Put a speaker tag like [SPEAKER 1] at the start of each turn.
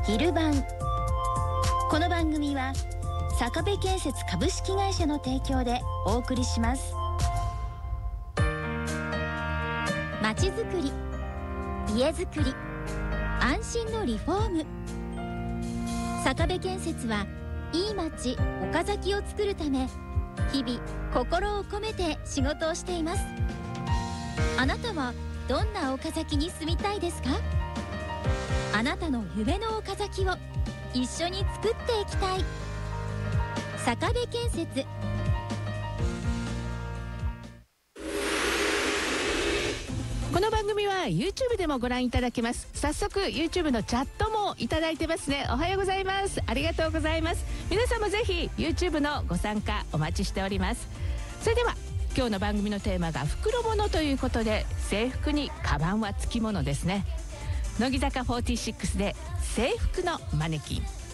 [SPEAKER 1] 昼晩。この番組は坂部建設株式会社の提供でお送りします。まちづくり、家づくり、安心のリフォーム。坂部建設はいい街岡崎を作るため、日々心を込めて仕事をしています。あなたはどんな岡崎に住みたいですか？あなたの夢の岡崎を一緒に作っていきたい。坂部建設。
[SPEAKER 2] この番組は YouTube でもご覧いただけます。早速 YouTube のチャットもいただいてますね。おはようございます。ありがとうございます。皆さんもぜひ YouTube のご参加お待ちしております。それでは今日の番組のテーマが袋物ということで、制服にカバンはつきものですね。乃木坂46で制服のマネキン。